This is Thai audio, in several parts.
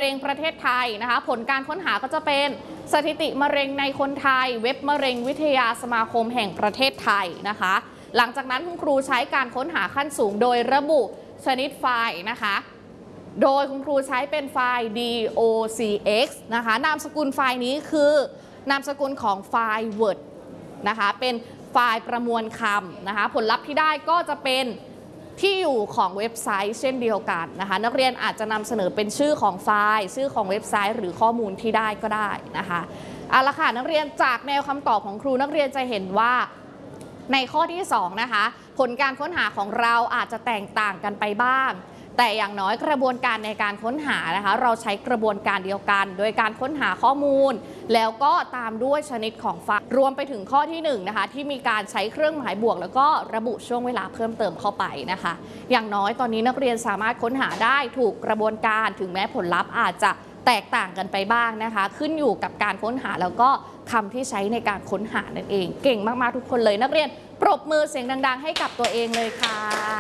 ร็งประเทศไทยนะคะผลการค้นหาก็จะเป็นสถิติมะเร็งในคนไทยเว็บมะเร็งวิทยาสมาคมแห่งประเทศไทยนะคะหลังจากนั้นคุณครูใช้การค้นหาขั้นสูงโดยระบุชนิดไฟล์นะคะโดยคุณครูใช้เป็นไฟล์ docx นะคะนามสกุลไฟล์นี้คือนามสกุลของไฟล์ Word นะคะเป็นไฟล์ประมวลคำนะคะผลลัพธ์ที่ได้ก็จะเป็นที่อยู่ของเว็บไซต์เช่นเดียวกันนะคะนักเรียนอาจจะนำเสนอเป็นชื่อของไฟล์ชื่อของเว็บไซต์หรือข้อมูลที่ได้ก็ได้นะคะเอาละค่ะนักเรียนจากแนวคำตอบของครูนักเรียนจะเห็นว่าในข้อที่2นะคะผลการค้นหาของเราอาจจะแตกต่างกันไปบ้างแต่อย่างน้อยกระบวนการในการค้นหานะคะเราใช้กระบวนการเดียวกันโดยการค้นหาข้อมูลแล้วก็ตามด้วยชนิดของไฟล์รวมไปถึงข้อที่1นะคะที่มีการใช้เครื่องหมายบวกแล้วก็ระบุช่วงเวลาเพิ่มเติมเข้าไปนะคะอย่างน้อยตอนนี้นักเรียนสามารถค้นหาได้ถูกกระบวนการถึงแม้ผลลัพธ์อาจจะแตกต่างกันไปบ้างนะคะขึ้นอยู่กับการค้นหาแล้วก็คำที่ใช้ในการค้นหานั่นเองเก่งมากๆทุกคนเลยนักเรียนปรบมือเสียงดังๆให้กับตัวเองเลยค่ะ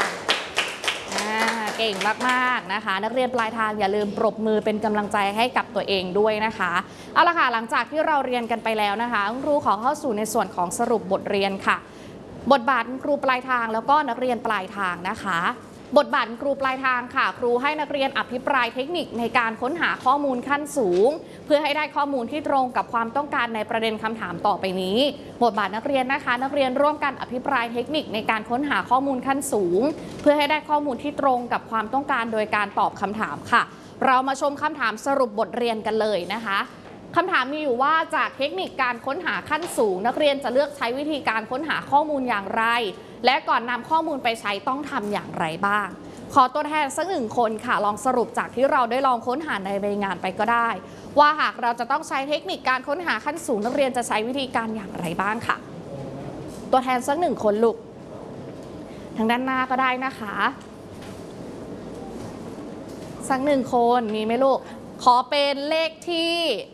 เก่งมากๆนะคะนักเรียนปลายทางอย่าลืมปรบมือเป็นกำลังใจให้กับตัวเองด้วยนะคะเอาละค่ะหลังจากที่เราเรียนกันไปแล้วนะคะครูขอเข้าสู่ในส่วนของสรุปบทเรียนค่ะบทบาทครูปลายทางแล้วก็นักเรียนปลายทางนะคะบทบาทครูปลายทางค่ะครูให้นักเรียนอภิปรายเทคนิคในการค้นหาข้อมูลขั้นสูงเพื่อให้ได้ข้อมูลที่ตรงกับความต้องการในประเด็นคำถามต่อไปนี้บทบาทนักเรียนนะคะนักเรียนร่วมกันอภิปรายเทคนิคในการค้นหาข้อมูลขั้นสูงเพื่อให้ได้ข้อมูลที่ตรงกับความต้องการโดยการตอบคำถามค่ะเรามาชมคำถามสรุปบทเรียนกันเลยนะคะคำถามมีอยู่ว่าจากเทคนิคการค้นหาขั้นสูงนักเรียนจะเลือกใช้วิธีการค้นหาข้อมูลอย่างไรและก่อนนำข้อมูลไปใช้ต้องทำอย่างไรบ้างขอตัวแทนสัก1คนค่ะลองสรุปจากที่เราได้ลองค้นหาในใบงานไปก็ได้ว่าหากเราจะต้องใช้เทคนิคการค้นหาขั้นสูงนักเรียนจะใช้วิธีการอย่างไรบ้างค่ะตัวแทนสัก1คนลูกทางด้านหน้าก็ได้นะคะสัก1คนมีไหมลูกขอเป็นเลขที่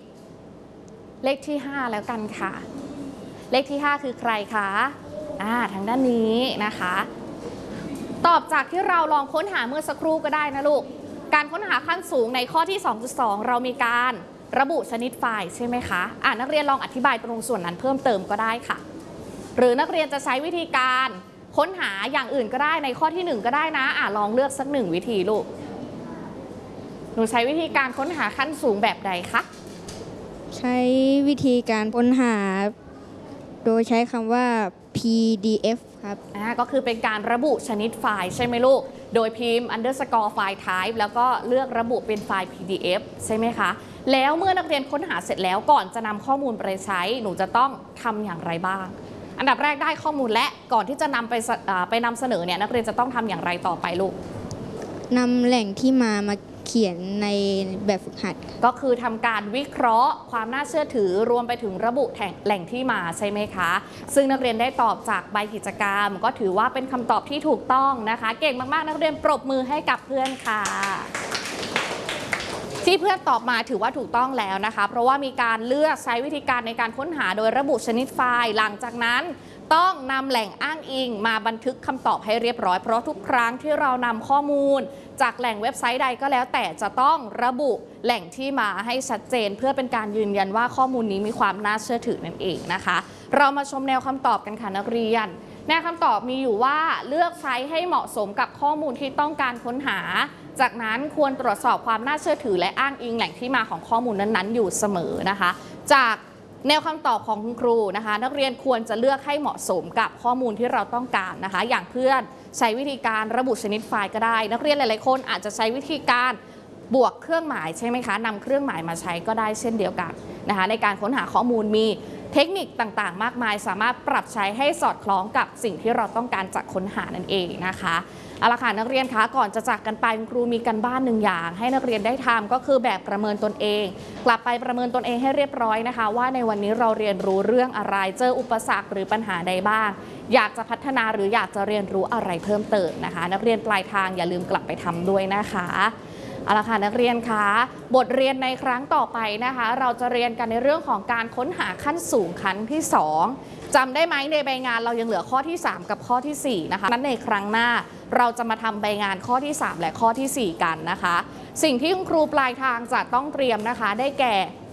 5แล้วกันค่ะเลขที่5คือใครคะทางด้านนี้นะคะตอบจากที่เราลองค้นหาเมื่อสักครู่ก็ได้นะลูกการค้นหาขั้นสูงในข้อที่ 2.2 เรามีการระบุชนิดไฟล์ใช่ไหมคะนักเรียนลองอธิบายตรงส่วนนั้นเพิ่มเติมก็ได้ค่ะหรือนักเรียนจะใช้วิธีการค้นหาอย่างอื่นก็ได้ในข้อที่1ก็ได้นะลองเลือกสัก1วิธีลูกหนูใช้วิธีการค้นหาขั้นสูงแบบใดคะใช้วิธีการค้นหาโดยใช้คำว่า PDF ครับก็คือเป็นการระบุชนิดไฟล์ใช่ไหมลูกโดยพิมพ์ underscore file type แล้วก็เลือกระบุเป็นไฟล์ PDF ใช่ไหมคะแล้วเมื่อนักเรียนค้นหาเสร็จแล้วก่อนจะนำข้อมูลไปใช้หนูจะต้องทำอย่างไรบ้างอันดับแรกได้ข้อมูลและก่อนที่จะนำไปนำเสนอเนี่ยนักเรียนจะต้องทำอย่างไรต่อไปลูกนำแหล่งที่มาเขียนในแบบฝึกหัดก็คือทำการวิเคราะห์ความน่าเชื่อถือรวมไปถึงระบุแหล่งที่มาใช่ไหมคะซึ่งนักเรียนได้ตอบจากใบกิจกรรมก็ถือว่าเป็นคำตอบที่ถูกต้องนะคะเก่งมากๆนักเรียนปรบมือให้กับเพื่อนค่ะที่เพื่อนตอบมาถือว่าถูกต้องแล้วนะคะเพราะว่ามีการเลือกใช้วิธีการในการค้นหาโดยระบุชนิดไฟล์หลังจากนั้นต้องนำแหล่งอ้างอิงมาบันทึกคำตอบให้เรียบร้อยเพราะทุกครั้งที่เรานำข้อมูลจากแหล่งเว็บไซต์ใดก็แล้วแต่จะต้องระบุแหล่งที่มาให้ชัดเจนเพื่อเป็นการยืนยันว่าข้อมูลนี้มีความน่าเชื่อถือนั่นเองนะคะเรามาชมแนวคำตอบกันค่ะนักเรียนแนวคำตอบมีอยู่ว่าเลือกใช้ให้เหมาะสมกับข้อมูลที่ต้องการค้นหาจากนั้นควรตรวจสอบความน่าเชื่อถือและอ้างอิงแหล่งที่มาของข้อมูลนั้นๆอยู่เสมอนะคะจากแนวคำตอบของคุณครูนะคะนักเรียนควรจะเลือกให้เหมาะสมกับข้อมูลที่เราต้องการนะคะอย่างเพื่อนใช้วิธีการระบุชนิดไฟล์ก็ได้นักเรียนหลายๆคนอาจจะใช้วิธีการบวกเครื่องหมายใช่ไหมคะนำเครื่องหมายมาใช้ก็ได้เช่นเดียวกันนะคะในการค้นหาข้อมูลมีเทคนิคต่างๆมากมายสามารถปรับใช้ให้สอดคล้องกับสิ่งที่เราต้องการจะค้นหานั่นเองนะคะเอาละค่ะนักเรียนคะก่อนจะจากกันไปคุณครูมีกันบ้าน1อย่างให้นักเรียนได้ทำก็คือแบบประเมินตนเองกลับไปประเมินตนเองให้เรียบร้อยนะคะว่าในวันนี้เราเรียนรู้เรื่องอะไรเจออุปสรรคหรือปัญหาใดบ้างอยากจะพัฒนาหรืออยากจะเรียนรู้อะไรเพิ่มเติมนะคะนักเรียนปลายทางอย่าลืมกลับไปทำด้วยนะคะเอาละค่ะนักเรียนคะบทเรียนในครั้งต่อไปนะคะ เราจะเรียนกันในเรื่องของการค้นหาขั้นสูงขั้นที่ 2จำได้ไหมในใบงานเรายังเหลือข้อที่ 3 กับข้อที่ 4 นะคะนั้นในครั้งหน้าเราจะมาทำใบงานข้อที่ 3 และข้อที่ 4 กันนะคะ สิ่งที่คุณครูปลายทางจะต้องเตรียมนะคะได้แก่